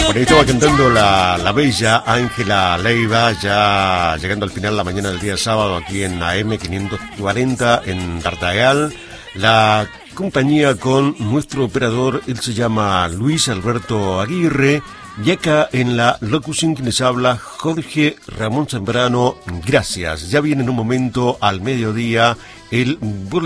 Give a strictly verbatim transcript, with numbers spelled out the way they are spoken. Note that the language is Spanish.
Por ahí estaba cantando la, la bella Ángela Leiva, ya llegando al final de la mañana del día sábado aquí en A M quinientos cuarenta en Tartagal. La compañía con nuestro operador, él se llama Luis Alberto Aguirre, y acá en la locución que les habla Jorge Ramón Zambrano. Gracias. Ya viene en un momento al mediodía el boletín